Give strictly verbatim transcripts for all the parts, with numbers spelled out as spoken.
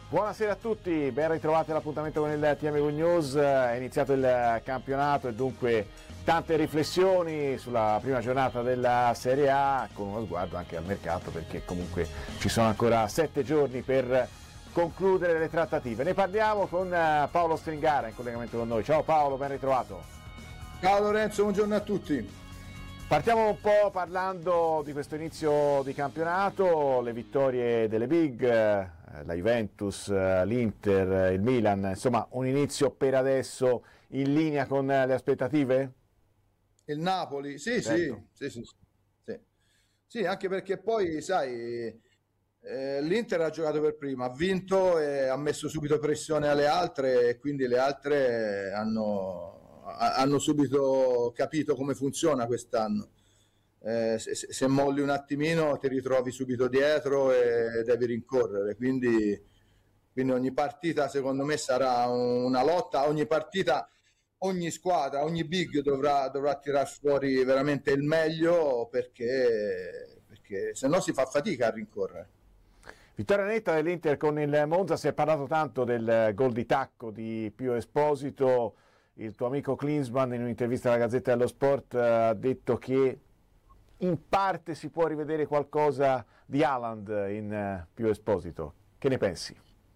Buonasera a tutti, ben ritrovati all'appuntamento con il T M V News. È iniziato il campionato e dunque tante riflessioni sulla prima giornata della Serie A, con uno sguardo anche al mercato, perché comunque ci sono ancora sette giorni per concludere le trattative. Ne parliamo con Paolo Stringara in collegamento con noi. Ciao Paolo, ben ritrovato. Ciao Lorenzo, buongiorno a tutti. Partiamo un po' parlando di questo inizio di campionato, le vittorie delle big, la Juventus, l'Inter, il Milan, insomma un inizio per adesso in linea con le aspettative? Il Napoli, sì, certo. sì, sì, sì, sì, sì, anche perché poi, sai, eh, l'Inter ha giocato per prima, ha vinto e ha messo subito pressione alle altre e quindi le altre hanno... hanno subito capito come funziona quest'anno. Eh, se, se molli un attimino ti ritrovi subito dietro e devi rincorrere, quindi, quindi ogni partita secondo me sarà una lotta, ogni partita, ogni squadra, ogni big dovrà, dovrà tirar fuori veramente il meglio, perché, perché se no si fa fatica a rincorrere. Vittoria netta dell'Inter con il Monza, si è parlato tanto del gol di tacco di Pio Esposito. Il tuo amico Klinsmann in un'intervista alla Gazzetta dello Sport ha detto che in parte si può rivedere qualcosa di Haaland in Pio Esposito. Che ne pensi?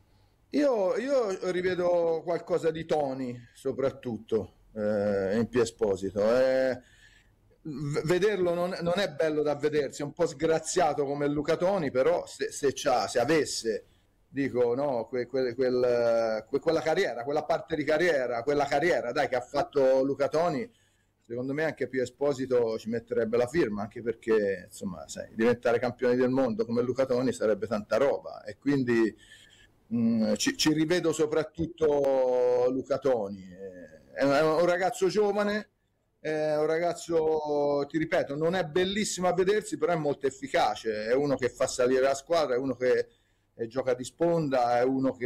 Io, io rivedo qualcosa di Toni soprattutto eh, in Pio Esposito. Eh, vederlo non, non è bello da vedersi, è un po' sgraziato come Luca Toni, però se, se, c'ha, se avesse... dico no, que, que, quel, que, quella carriera, quella parte di carriera, quella carriera dai che ha fatto Luca Toni, secondo me anche Pio Esposito ci metterebbe la firma, anche perché insomma sai, diventare campioni del mondo come Luca Toni sarebbe tanta roba e quindi mh, ci, ci rivedo soprattutto Luca Toni, è un, è un ragazzo giovane, è un ragazzo, ti ripeto, non è bellissimo a vedersi, però è molto efficace, è uno che fa salire la squadra, è uno che e gioca di sponda, è uno che